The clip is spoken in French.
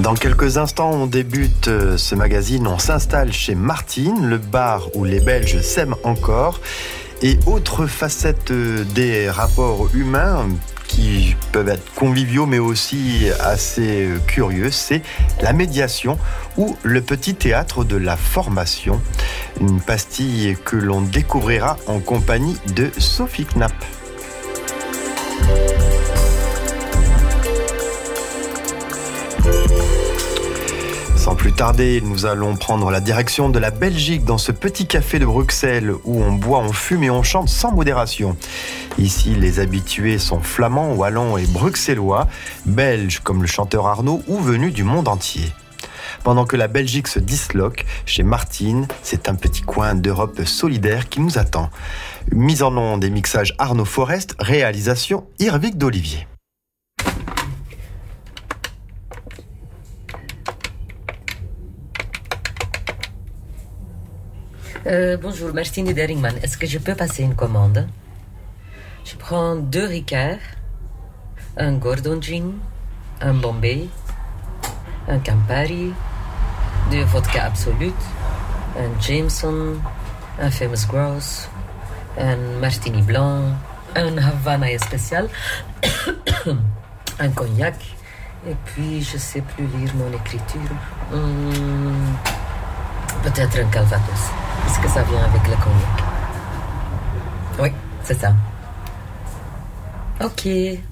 Dans quelques instants, on débute ce magazine. On s'installe chez Martine, le bar où les Belges s'aiment encore. Et autre facette des rapports humains qui peuvent être conviviaux mais aussi assez curieux, c'est la médiation ou le petit théâtre de la formation. Une pastille que l'on découvrira en compagnie de Sophie Knapp. Sans plus tarder, nous allons prendre la direction de la Belgique dans ce petit café de Bruxelles où on boit, on fume et on chante sans modération. Ici, les habitués sont flamands, wallons et bruxellois, belges comme le chanteur Arnaud ou venus du monde entier. Pendant que la Belgique se disloque, chez Martine, c'est un petit coin d'Europe solidaire qui nous attend. Mise en onde et mixage Arnaud Forest, réalisation Irvik d'Olivier. Bonjour, Martine Deringman. Est-ce que je peux passer une commande? Je prends 2 Ricard, un Gordon Gin, un Bombay, un Campari, 2 vodka Absolut, un Jameson, un Famous Grouse, un Martini Blanc, un Havana spécial, un cognac, et puis je sais plus lire mon écriture. Peut-être un Calvados. Est-ce que ça vient avec le cognac? Oui, c'est ça. Ok.